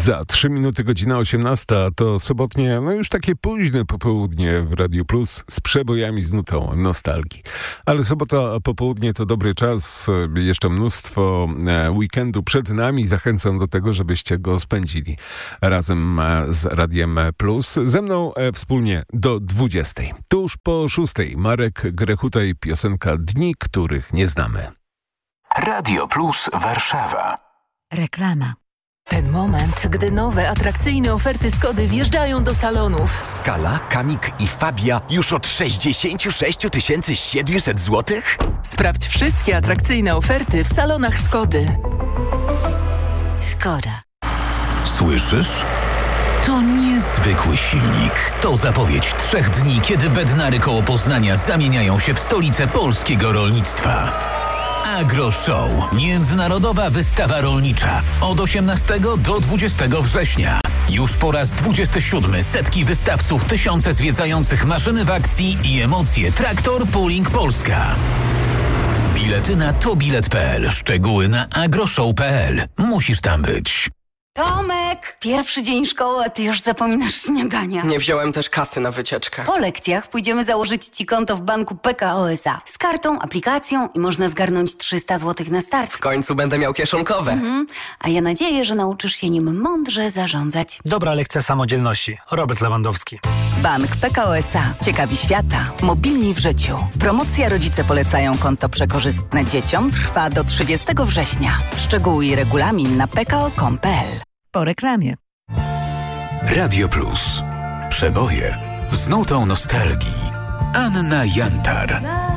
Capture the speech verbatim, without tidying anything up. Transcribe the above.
Za trzy minuty godzina osiemnasta, to sobotnie, no już takie późne popołudnie w Radiu Plus z przebojami z nutą nostalgii. Ale sobota popołudnie to dobry czas, jeszcze mnóstwo weekendu przed nami. Zachęcam do tego, żebyście go spędzili razem z Radiem Plus. Ze mną wspólnie do dwudziestej. Tuż po szóstej Marek Grechuta i piosenka Dni, których nie znamy. Radio Plus Warszawa. Reklama. Ten moment, gdy nowe, atrakcyjne oferty Skody wjeżdżają do salonów. Skala, Kamik i Fabia już od sześćdziesiąt sześć tysięcy siedemset złotych? Sprawdź wszystkie atrakcyjne oferty w salonach Skody. Skoda. Słyszysz? To niezwykły silnik. To zapowiedź trzech dni, kiedy Bednary koło Poznania zamieniają się w stolicę polskiego rolnictwa. Agro Show. Międzynarodowa wystawa rolnicza. Od osiemnastego do dwudziestego września. Już po raz dwudziesty siódmy setki wystawców, tysiące zwiedzających maszyny w akcji i emocje. Traktor Pooling Polska. Bilety na tobilet kropka p l. Szczegóły na agroshow kropka p l. Musisz tam być. Tomek! Pierwszy dzień szkoły, a ty już zapominasz śniadania. Nie wziąłem też kasy na wycieczkę. Po lekcjach pójdziemy założyć ci konto w banku P K O S A. Z kartą, aplikacją i można zgarnąć trzysta złotych na start. W końcu będę miał kieszonkowe. Mhm. A ja nadzieję, że nauczysz się nim mądrze zarządzać. Dobra lekcja samodzielności. Robert Lewandowski. Bank P K O S A. Ciekawi świata. Mobilni w życiu. Promocja Rodzice polecają konto przekorzystne dzieciom trwa do trzydziestego września. Szczegóły i regulamin na p k o kropka com kropka p l. Po reklamie. Radio Plus. Przeboje z nutą nostalgii. Anna Jantar.